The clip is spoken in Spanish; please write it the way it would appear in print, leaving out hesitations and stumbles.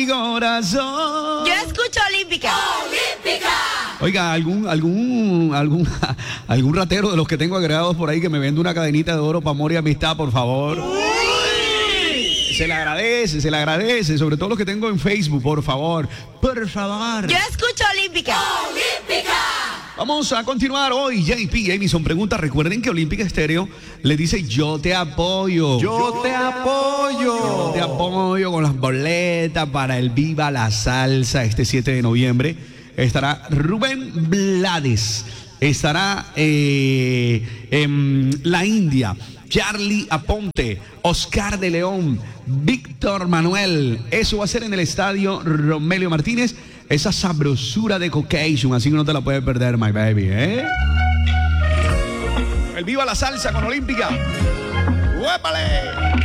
corazón. Yo escucho Olímpica. Oiga, algún ratero de los que tengo agregados por ahí que me vende una cadenita de oro para amor y amistad, por favor. Se le agradece, sobre todo los que tengo en Facebook, por favor. Por favor. Yo escucho Olímpica. Vamos a continuar hoy. JP, Amison pregunta. Recuerden que Olímpica Estéreo le dice yo te apoyo. Yo te apoyo. Yo te apoyo con las boletas para el Viva la Salsa este 7 de noviembre. Estará Rubén Blades. Estará en La India. Charlie Aponte, Oscar de León, Víctor Manuel. Eso va a ser en el estadio Romelio Martínez. Esa sabrosura de Caucasian, así que no te la puedes perder, my baby, ¿eh? El Viva la Salsa con Olímpica. ¡Huépale!